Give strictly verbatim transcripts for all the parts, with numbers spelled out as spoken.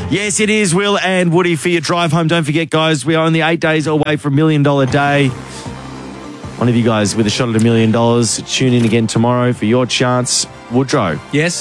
Yes, it is, Will and Woody, for your drive home. Don't forget, guys, we are only eight days away from Million Dollar Day. One of you guys with a shot at a million dollars. Tune in again tomorrow for your chance. Woodrow. Yes.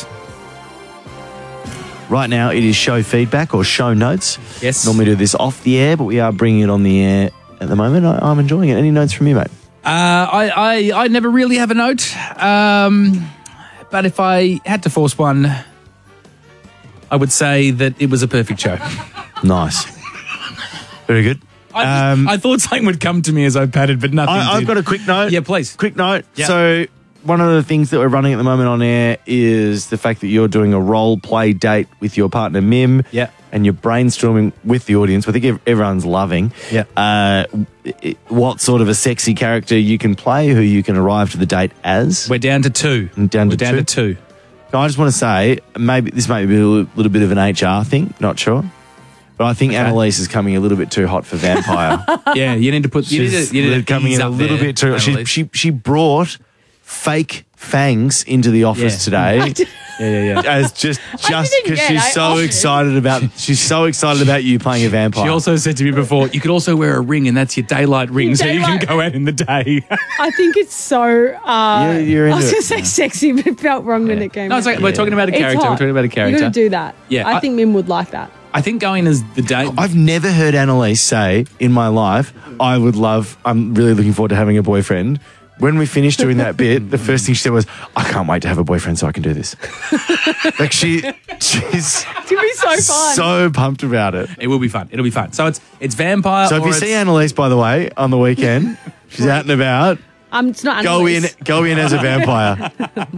Right now, it is show feedback or show notes. Yes. Normally do this off the air, but we are bringing it on the air at the moment. I, I'm enjoying it. Any notes from you, mate? Uh, I, I, I never really have a note. Um, but if I had to force one, I would say that it was a perfect show. Nice. Very good. I, Um, I thought something would come to me as I patted, but nothing I, I've did. got a quick note. Yeah, please. Quick note. Yeah. So one of the things that we're running at the moment on air is the fact that you're doing a role play date with your partner, Mim. Yeah. And you're brainstorming with the audience. I think ev- everyone's loving. Yeah. Uh, it, what sort of a sexy character you can play, who you can arrive to the date as. We're down to two. Down to We're down two? to two. I just want to say, maybe this may be a little, little bit of an H R thing, not sure. But I think Okay. Annalise is coming a little bit too hot for vampire. Yeah, you need to put. You need She's to, you need to coming ease in a up little there, bit too. She, Annalise. she she brought fake fangs into the office Yeah. today. Yeah, yeah, yeah. As just just didn't because get she's it. I so offered. excited about she's so excited about you playing a vampire. She also said to me before, you could also wear a ring, and that's your daylight ring, so you Daylight- can go out in the day. I think it's so. Uh, You're- you're I was into going it. to say sexy, but it felt wrong when it came. No, it's out. like we're talking about a It's character. We're hot. talking about a You character. got to do that. Yeah, I, I- think Mim would like that. I think going as the date. I've never heard Annalise say in my life, I would love, I'm really looking forward to having a boyfriend. When we finished doing that bit, the first thing she said was, I can't wait to have a boyfriend so I can do this. Like she, she's It's going to be so fun. so pumped about it. It will be fun. It'll be fun. So it's it's vampire. So if or you it's, see Annalise, by the way, on the weekend, she's out and about, um, it's not go in, Annalise. go in as a vampire.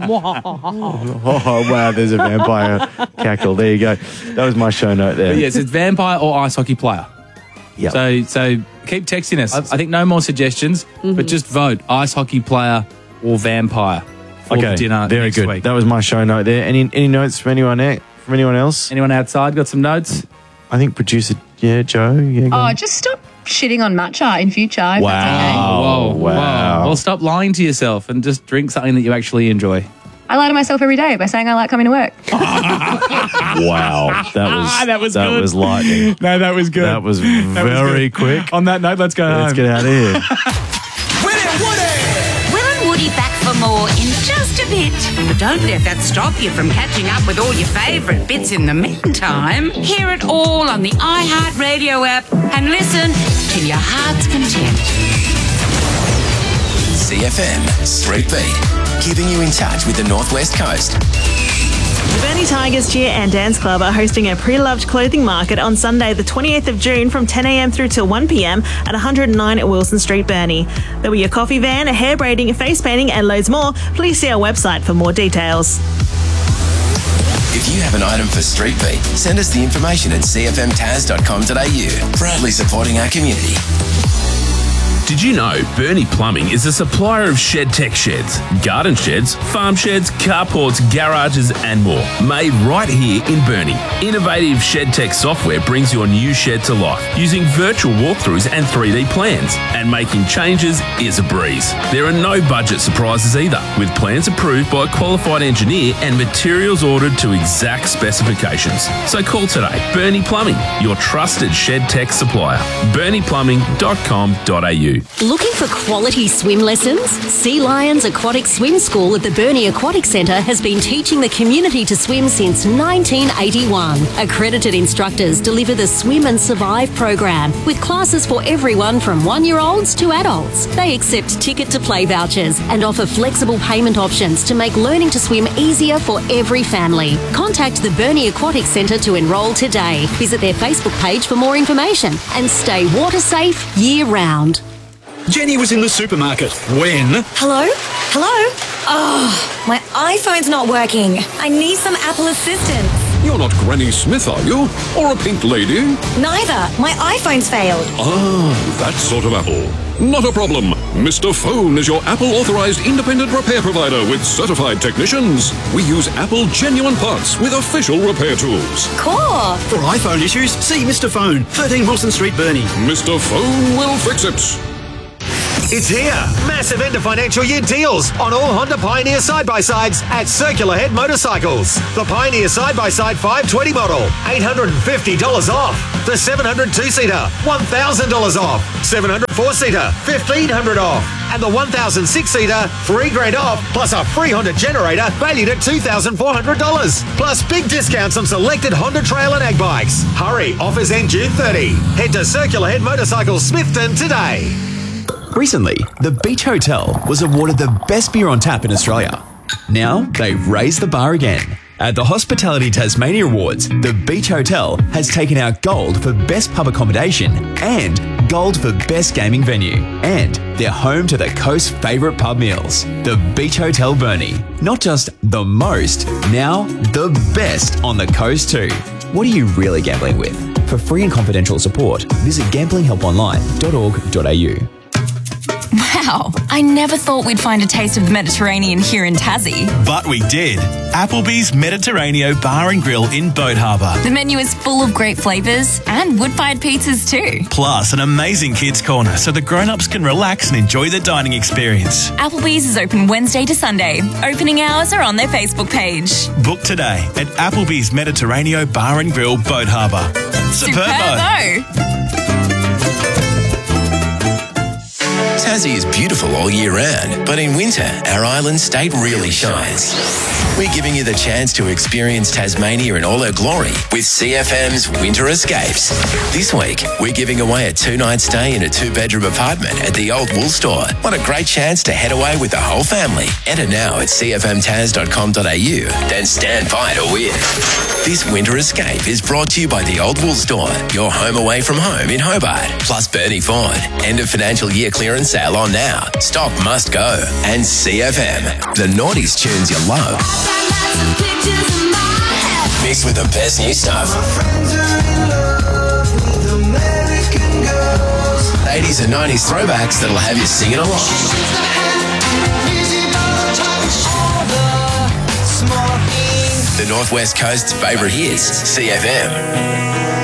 Oh, wow, there's a vampire cackle. There you go. That was my show note there. yes, it's vampire or ice hockey player. Yep. So so keep texting us. I think no more suggestions, Mm-hmm. but just vote ice hockey player or vampire for okay, dinner very next good. week. That was my show note there. Any any notes from anyone e- from anyone else? Anyone outside got some notes? I think producer, yeah, Joe. Yeah, go Oh, on. just stop shitting on matcha in future. if that's Wow. Whoa, Oh, wow. Well, stop lying to yourself and just drink something that you actually enjoy. okay. I lie to myself every day by saying I like coming to work. Wow, that was That was that good. was lightning. No, that was good. That was very quick. On that note, let's go Let's home. get out of here. Will and Woody back for more in just a bit. But don't let that stop you from catching up with all your favourite bits in the meantime. Hear it all on the iHeartRadio app and listen to your heart's content. C F M, Street Beat, keeping you in touch with the Northwest Coast. The Burnie Tigers Cheer and Dance Club are hosting a pre-loved clothing market on Sunday the twenty-eighth of June from ten a.m. through till one p.m. at one hundred nine at Wilson Street, Burnie. There'll be a coffee van, a hair braiding, face painting and loads more. Please see our website for more details. If you have an item for Street Beat, send us the information at c f m taz dot com dot a u. Proudly supporting our community. Did you know Burnie Plumbing is a supplier of ShedTech sheds, garden sheds, farm sheds, carports, garages and more, made right here in Burnie. Innovative ShedTech software brings your new shed to life using virtual walkthroughs and three D plans, and making changes is a breeze. There are no budget surprises either, with plans approved by a qualified engineer and materials ordered to exact specifications. So call today. Burnie Plumbing, your trusted ShedTech supplier. burnie plumbing dot com dot a u. Looking for quality swim lessons? Sea Lions Aquatic Swim School at the Burnie Aquatic Centre has been teaching the community to swim since nineteen eighty-one. Accredited instructors deliver the Swim and Survive program with classes for everyone from one-year-olds to adults. They accept ticket-to-play vouchers and offer flexible payment options to make learning to swim easier for every family. Contact the Burnie Aquatic Centre to enrol today. Visit their Facebook page for more information and stay water safe year-round. Jenny was in the supermarket when... Hello? Hello? Oh, my iPhone's not working. I need some Apple assistance. You're not Granny Smith, are you? Or a pink lady? Neither. My iPhone's failed. Ah, that sort of Apple. Not a problem. Mister Phone is your Apple-authorized independent repair provider with certified technicians. We use Apple genuine parts with official repair tools. Cool. For iPhone issues, see Mister Phone, thirteen Wilson Street, Burnie. Mister Phone will fix it. It's here. Massive end of financial year deals on all Honda Pioneer side-by-sides at Circular Head Motorcycles. The Pioneer side-by-side five twenty model, eight hundred fifty dollars off. The seven hundred two-seater, one thousand dollars off. seven hundred four-seater, fifteen hundred dollars off. And the one thousand six-seater, three grand off, plus a free Honda generator valued at two thousand four hundred dollars. Plus big discounts on selected Honda Trail and Ag bikes. Hurry, offers end June thirtieth. Head to Circular Head Motorcycles Smithton today. Recently, the Beach Hotel was awarded the best beer on tap in Australia. Now, they've raised the bar again. At the Hospitality Tasmania Awards, the Beach Hotel has taken out gold for best pub accommodation and gold for best gaming venue. And they're home to the coast's favourite pub meals. The Beach Hotel Burnie. Not just the most, now the best on the coast too. What are you really gambling with? For free and confidential support, visit gambling help online dot org dot a u. Wow, I never thought we'd find a taste of the Mediterranean here in Tassie. But we did. Applebee's Mediterraneo Bar and Grill in Boat Harbour. The menu is full of great flavours and wood-fired pizzas too. Plus an amazing kids corner so the grown-ups can relax and enjoy the dining experience. Applebee's is open Wednesday to Sunday. Opening hours are on their Facebook page. Book today at Applebee's Mediterraneo Bar and Grill, Boat Harbour. Superbo! Superbo! Tassie is beautiful all year round, but in winter, our island state really shines. We're giving you the chance to experience Tasmania in all her glory with C F M's Winter Escapes. This week, we're giving away a two-night stay in a two-bedroom apartment at the Old Wool Store. What a great chance to head away with the whole family. Enter now at c f m taz dot com dot a u, then stand by to win. This Winter Escape is brought to you by the Old Wool Store, your home away from home in Hobart. Plus Bernie Ford. End of financial year clearance sale on now. Stock must go. And C F M, the naughties tunes you love. Mixed with the best new stuff. eighties and nineties throwbacks that'll have you singing along. The Northwest Coast's favourite hits, C F M.